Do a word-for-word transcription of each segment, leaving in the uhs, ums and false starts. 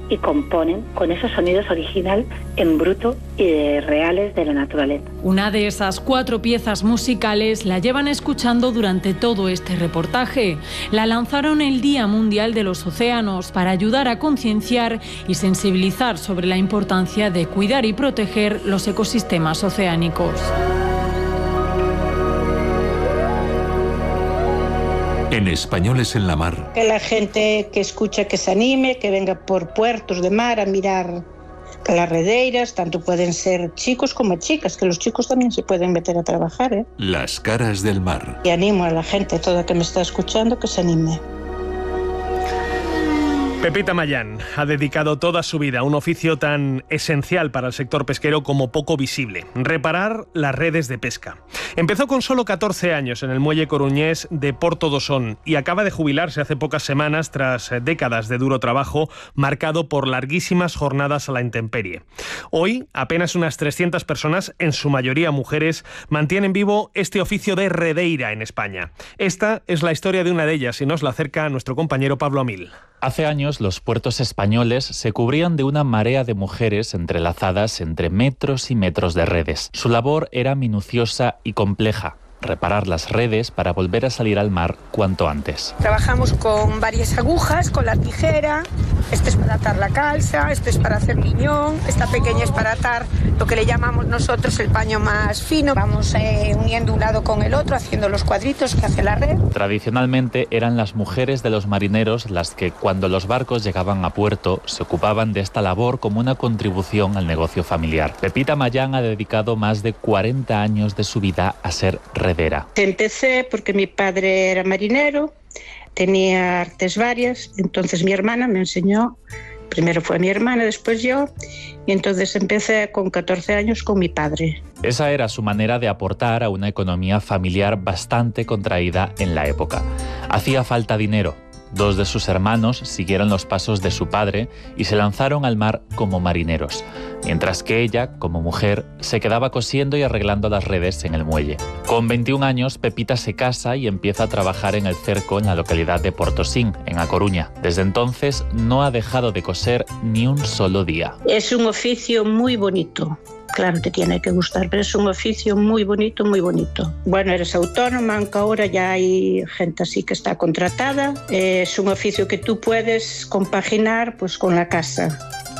y componen con esos sonidos original en bruto y de reales de la naturaleza. Una de esas cuatro piezas musicales la llevan escuchando durante todo este reportaje. La lanzaron el Día Mundial de los Océanos para ayudar a concienciar y sensibilizar sobre la importancia de cuidar y proteger los ecosistemas oceánicos. En Españoles en la Mar. Que la gente que escucha que se anime, que venga por puertos de mar a mirar las redeiras, tanto pueden ser chicos como chicas, que los chicos también se pueden meter a trabajar, ¿eh? Las caras del mar. Y animo a la gente toda que me está escuchando que se anime. Pepita Mayán ha dedicado toda su vida a un oficio tan esencial para el sector pesquero como poco visible: reparar las redes de pesca. Empezó con solo catorce años en el muelle coruñés de Porto do Son y acaba de jubilarse hace pocas semanas tras décadas de duro trabajo marcado por larguísimas jornadas a la intemperie. Hoy, apenas unas trescientas personas, en su mayoría mujeres, mantienen vivo este oficio de redeira en España. Esta es la historia de una de ellas y nos la acerca nuestro compañero Pablo Amil. Hace años los puertos españoles se cubrían de una marea de mujeres entrelazadas entre metros y metros de redes. Su labor era minuciosa y compleja: reparar las redes para volver a salir al mar cuanto antes. Trabajamos con varias agujas, con la tijera. Este es para atar la calza, este es para hacer liñón, esta pequeña es para atar lo que le llamamos nosotros el paño más fino. Vamos eh, uniendo un lado con el otro, haciendo los cuadritos que hace la red. Tradicionalmente eran las mujeres de los marineros las que, cuando los barcos llegaban a puerto, se ocupaban de esta labor como una contribución al negocio familiar. Pepita Mayán ha dedicado más de cuarenta años de su vida a ser redera. Empecé porque mi padre era marinero, tenía artes varias, entonces mi hermana me enseñó. Primero fue mi hermana, después yo, y entonces empecé con catorce años con mi padre. Esa era su manera de aportar a una economía familiar bastante contraída en la época. Hacía falta dinero. Dos de sus hermanos siguieron los pasos de su padre y se lanzaron al mar como marineros, mientras que ella, como mujer, se quedaba cosiendo y arreglando las redes en el muelle. Con veintiún años, Pepita se casa y empieza a trabajar en el cerco en la localidad de Portosín, en A Coruña. Desde entonces no ha dejado de coser ni un solo día. Es un oficio muy bonito. Claro, te tiene que gustar, pero es un oficio muy bonito, muy bonito. Bueno, eres autónoma, aunque ahora ya hay gente así que está contratada. Es un oficio que tú puedes compaginar pues con la casa,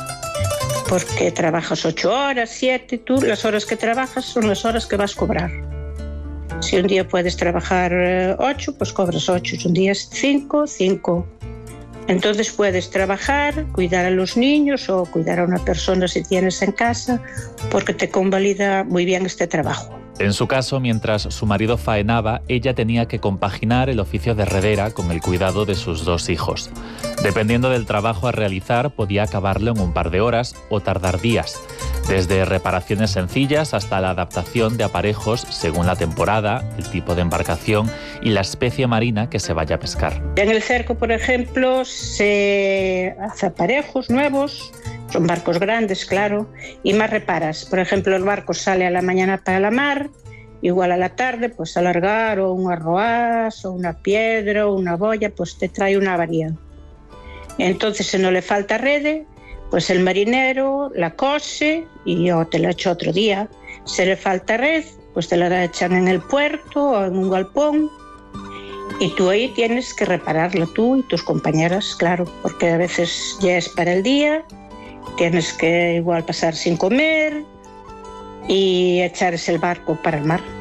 porque trabajas ocho horas, siete, tú las horas que trabajas son las horas que vas a cobrar. Si un día puedes trabajar ocho, pues cobras ocho. Si un día es cinco, cinco. Entonces puedes trabajar, cuidar a los niños o cuidar a una persona si tienes en casa, porque te convalida muy bien este trabajo. En su caso, mientras su marido faenaba, ella tenía que compaginar el oficio de redera con el cuidado de sus dos hijos. Dependiendo del trabajo a realizar, podía acabarlo en un par de horas o tardar días. Desde reparaciones sencillas hasta la adaptación de aparejos según la temporada, el tipo de embarcación y la especie marina que se vaya a pescar. En el cerco, por ejemplo, se hace aparejos nuevos, son barcos grandes, claro, y más reparas. Por ejemplo, el barco sale a la mañana para la mar, igual a la tarde, pues alargar o un arroaz o una piedra o una boya, pues te trae una avaría. Entonces, si no le falta rede, pues el marinero la cose y o te la echa otro día. Si le falta red, pues te la echan en el puerto o en un galpón y tú ahí tienes que repararla tú y tus compañeras, claro, porque a veces ya es para el día, tienes que igual pasar sin comer y echar el barco para el mar.